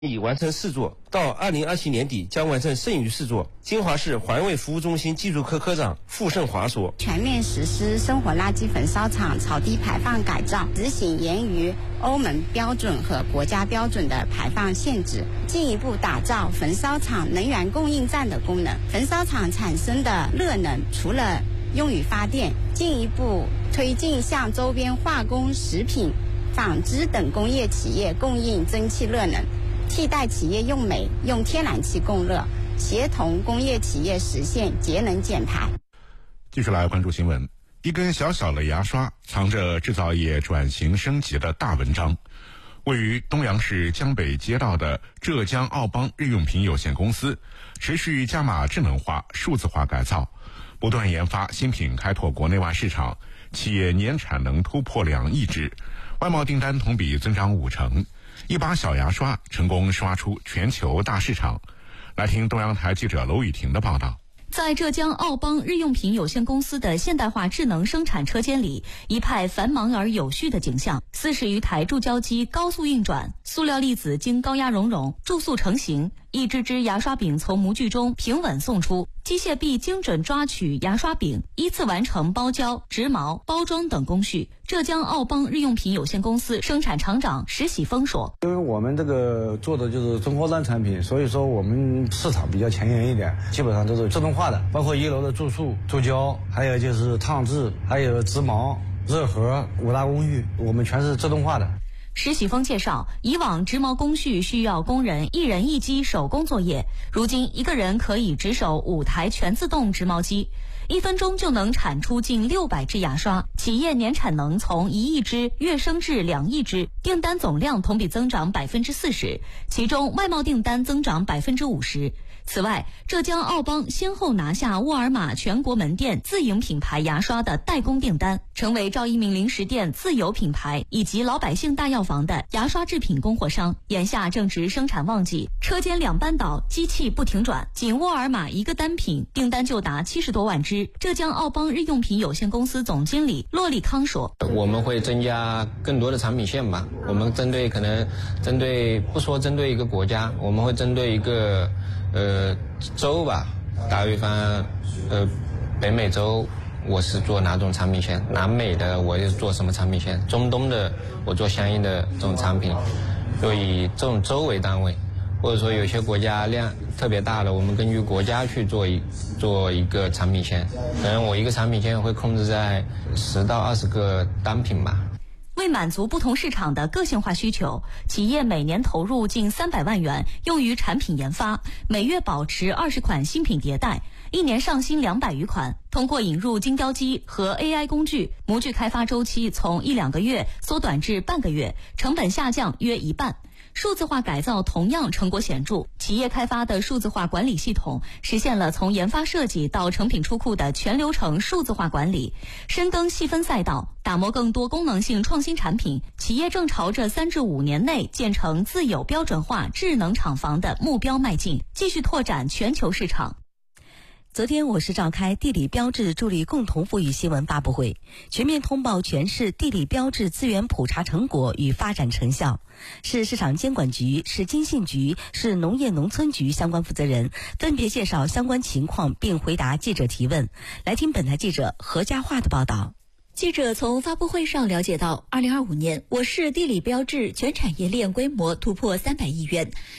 已完成4座，到2027年底将完成剩余4座。金华市环卫服务中心技术科科长傅胜华说： 全面实施生活垃圾焚烧厂草地排放改造，执行严于欧盟标准和国家标准的排放限制，进一步打造焚烧厂能源供应站的功能。焚烧厂产生的热能除了用于发电，进一步推进向周边化工、食品、纺织等工业企业供应蒸汽热能，替代企业用煤、用天然气供热，协同工业企业实现节能减排。 继续来关注新闻。一根小小的牙刷藏着制造业转型升级的大文章。位于东阳市江北街道的浙江奥邦日用品有限公司持续加码智能化、数字化改造，不断研发新品，开拓国内外市场，企业年产能突破2亿只，外贸订单同比增长50%，一把小牙刷成功刷出全球大市场。来听东阳台记者娄雨婷的报道。 在浙江奥邦日用品有限公司的现代化智能生产车间里，一派繁忙而有序的景象。40余台注胶机高速运转，塑料粒子经高压熔注塑成型，一只只牙刷柄从模具中平稳送出，机械臂精准抓取牙刷柄，依次完成包胶、植毛、包装等工序。浙江奥邦日用品有限公司生产厂长石喜峰说： 因为我们这个做的就是中高端产品，所以说我们市场比较前沿一点，基本上都是自动化的，包括1楼的注塑、注胶，还有就是烫制，还有植毛、热合5大工序，我们全是自动化的。 石喜峰介绍，以往植毛工序需要工人1人1机手工作业，如今一个人可以值守5台全自动植毛机，1分钟就能产出近600支牙刷，企业年产能从1亿支跃升至2亿支，订单总量同比增长40%，其中外贸订单增长50%。此外，浙江奥邦先后拿下沃尔玛全国门店自营品牌牙刷的代工订单，成为赵一鸣零食店自有品牌以及老百姓大药房的牙刷制品供货商。眼下正值生产旺季，车间2班倒，机器不停转，仅沃尔玛一个单品订单就达70多万只。浙江奥邦日用品有限公司总经理骆立康说： 我们会增加更多的产品线吧，我们不说针对一个国家，我们会针对一个州吧，打比方北美洲我是做哪种产品线，南美的我是做什么产品线，中东的我做相应的这种产品，就以这种州为单位，或者说有些国家量特别大的，我们根据国家去做一个产品线，可能我一个产品线会控制在10到20个单品吧。 为满足不同市场的个性化需求，企业每年投入近300万元用于产品研发，每月保持20款新品迭代，一年上新200余款。通过引入精雕机和 AI 工具，模具开发周期从1-2个月缩短至半个月，成本下降约1半。数字化改造同样成果显著，企业开发的数字化管理系统实现了从研发设计到成品出库的全流程数字化管理，深耕细分赛道，打磨更多功能性创新产品。企业正朝着3至5年内建成自有标准化智能厂房的目标迈进，继续拓展全球市场。 昨天我市召开地理标志助力共同富裕新闻发布会，全面通报全市地理标志资源普查成果与发展成效。市市场监管局、市经信局、市农业农村局相关负责人分别介绍相关情况，并回答记者提问。来听本台记者何佳桦的报道。 记者从发布会上了解到，2025年我市地理标志全产业链规模突破300亿元，